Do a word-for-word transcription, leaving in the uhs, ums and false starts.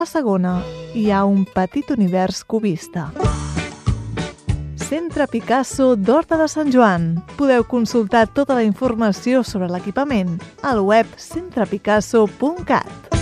la segona hi ha un petit univers cubista. Centre Picasso d'Horta de Sant Joan. Podeu consultar tota la informació sobre l'equipament al web centre picasso punt cat.